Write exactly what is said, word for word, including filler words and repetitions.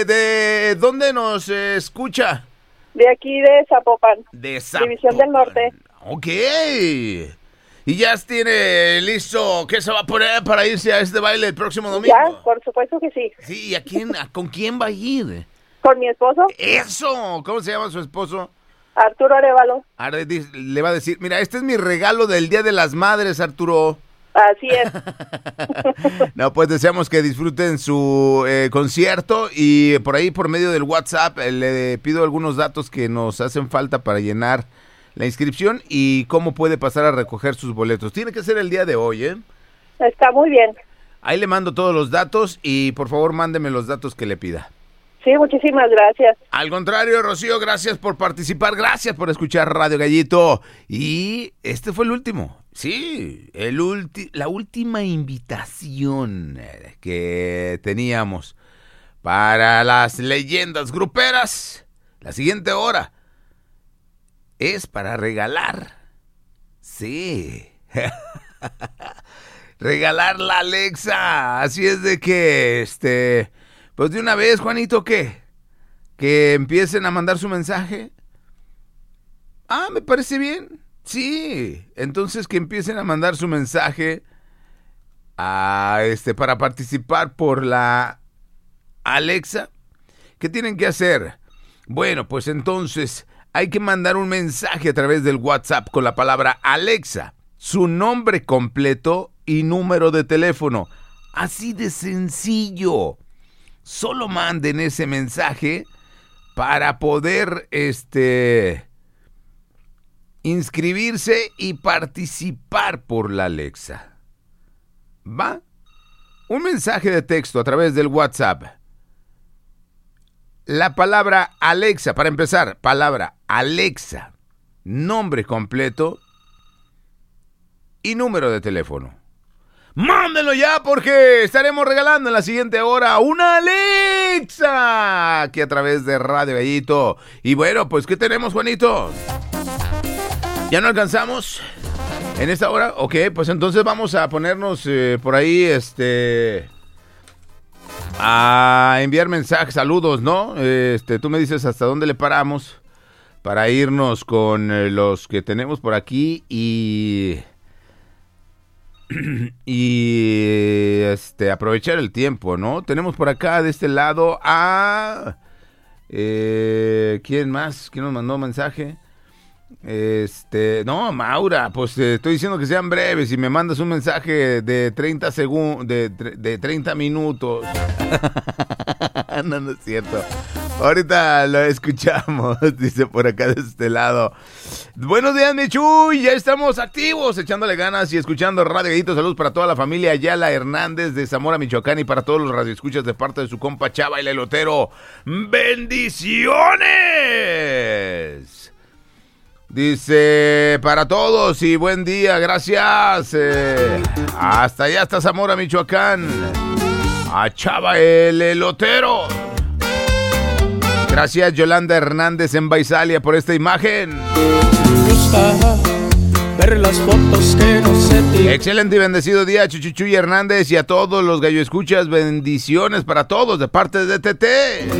¿De dónde nos eh, escucha? De aquí de Zapopan. De Zapopan. División del Norte. Ok. ¿Y ya tiene listo qué se va a poner para irse a este baile el próximo domingo? Ya, por supuesto que sí. Sí, ¿y a quién, a, con quién va a ir? Con mi esposo. ¡Eso! ¿Cómo se llama su esposo? Arturo Arevalo. Ahora le va a decir, mira, este es mi regalo del Día de las Madres, Arturo. Así es. No, pues deseamos que disfruten su eh, concierto y por ahí por medio del WhatsApp eh, le pido algunos datos que nos hacen falta para llenar la inscripción y cómo puede pasar a recoger sus boletos. Tiene que ser el día de hoy, ¿eh? Está muy bien. Ahí le mando todos los datos y por favor mándeme los datos que le pida. Sí, muchísimas gracias. Al contrario, Rocío, gracias por participar, gracias por escuchar Radio Gallito. Y este fue el último, sí, el ulti- la última invitación que teníamos para las leyendas gruperas. La siguiente hora es para regalar, sí, regalar la Alexa. Así es de que, este... Pues de una vez, Juanito, ¿qué? Que empiecen a mandar su mensaje. Ah, me parece bien. Sí, entonces que empiecen a mandar su mensaje a este para participar por la Alexa. ¿Qué tienen que hacer? Bueno, pues entonces hay que mandar un mensaje a través del WhatsApp con la palabra Alexa, su nombre completo y número de teléfono. Así de sencillo. Solo manden ese mensaje para poder este inscribirse y participar por la Alexa. ¿Va? Un mensaje de texto a través del WhatsApp. La palabra Alexa, para empezar, palabra Alexa, nombre completo y número de teléfono. ¡Mándenlo ya porque estaremos regalando en la siguiente hora una Alexa aquí a través de Radio Gallito! Y bueno, pues ¿qué tenemos, Juanito? ¿Ya no alcanzamos en esta hora? Ok, pues entonces vamos a ponernos eh, por ahí, este... a enviar mensajes, saludos, ¿no? Este, tú me dices hasta dónde le paramos para irnos con eh, los que tenemos por aquí y... y este aprovechar el tiempo, ¿no? Tenemos por acá de este lado a eh, ¿quién más? ¿Quién nos mandó mensaje? Este, no, Maura, pues te eh, estoy diciendo que sean breves y me mandas un mensaje de treinta segundos, de, de treinta minutos. No, no es cierto. Ahorita lo escuchamos, dice por acá de este lado. Buenos días, mi Chuy, ya estamos activos, echándole ganas y escuchando Radio Gallito. Saludos para toda la familia Ayala Hernández de Zamora, Michoacán, y para todos los radioescuchas de parte de su compa Chava y el elotero. ¡Bendiciones! Dice, para todos y buen día, gracias. Eh, hasta allá, hasta Zamora, Michoacán. A Chava el elotero. Gracias, Yolanda Hernández en Baisalia, por esta imagen. Me gusta ver las fotos que no se te... Excelente y bendecido día, Chuchuchuy Hernández, y a todos los gallo escuchas, bendiciones para todos de parte de T T.